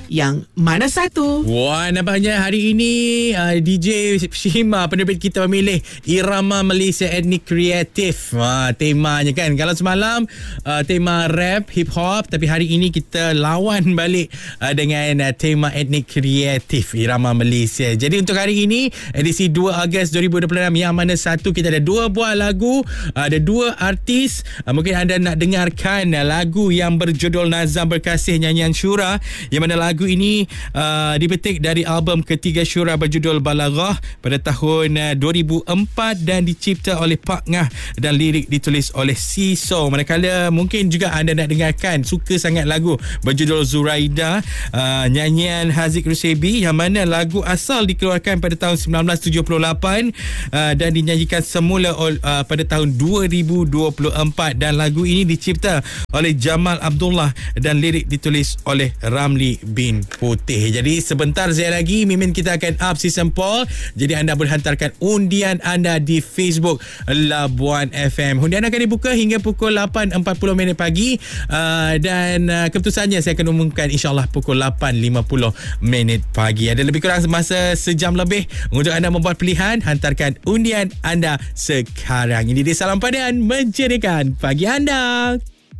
yang mana satu? Wah, nampaknya hari ini DJ Shima penerbit kita memilih Irama Malaysia Etnik Kreatif. Temanya kan. Kalau semalam tema rap, hip hop, tapi hari ini kita lawan balik dengan tema etnik kreatif Irama Malaysia. Jadi untuk hari ini edisi 2 Ogos 2026 yang mana satu kita ada 2 buah lagu, ada 2 artis. Mungkin anda nak dengarkan lagu yang berjudul Nazam Berkasih Nyanyian Syura, yang mana lagu ini dipetik dari album ketiga Syura berjudul Balaghah pada tahun 2004 dan dicipta oleh Pak Ngah dan lirik ditulis oleh Siso. Manakala mungkin juga anda nak dengarkan, suka sangat lagu berjudul Zuraida, nyanyian Haziq Rusebi, yang mana lagu asal dikeluarkan pada tahun 1978 dan dinyanyikan semula pada tahun 2024, dan lagu ini dicipta oleh Jamal Abdullah dan lirik ditulis oleh Ramli bin Putih. Jadi sebentar saya lagi Mimin kita akan up season poll. Jadi anda boleh hantarkan undian anda di Facebook Labuan FM. Undian akan dibuka hingga pukul 8.40 pagi dan keputusannya saya akan umumkan insyaAllah pukul 8.50 pagi. Ada lebih kurang masa sejam lebih untuk anda membuat pilihan. Hantarkan undian anda sekarang. Ini dia Salam Padan menjadikan pagi anda.